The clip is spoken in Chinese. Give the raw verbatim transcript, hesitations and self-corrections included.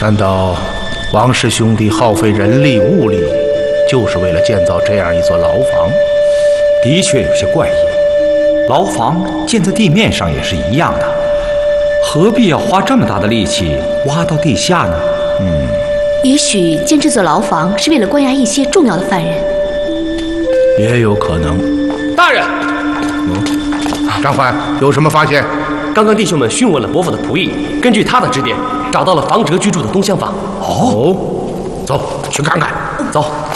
难道王氏兄弟耗费人力物力，就是为了建造这样一座牢房？ 的确有些怪异。牢房建在地面上也是一样的，何必要花这么大的力气挖到地下呢？ 嗯， 也许建这座牢房是为了关押一些重要的犯人， 也有可能。 大人， 嗯，张环有什么发现？ 刚刚弟兄们询问了伯父的仆役，根据他的指点，找到了房哲居住的东厢房。 哦，走去看看。 走。